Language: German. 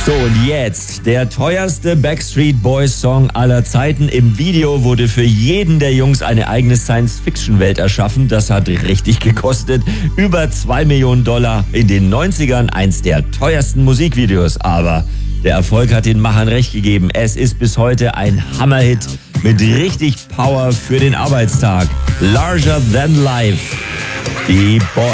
So, und jetzt der teuerste Backstreet Boys Song aller Zeiten. Im Video wurde für jeden der Jungs eine eigene Science-Fiction-Welt erschaffen. Das hat richtig gekostet. Über $2 Millionen. In den 90ern eins der teuersten Musikvideos. Aber der Erfolg hat den Machern recht gegeben. Es ist bis heute ein Hammerhit mit richtig Power für den Arbeitstag. Larger Than Life. Die Boys.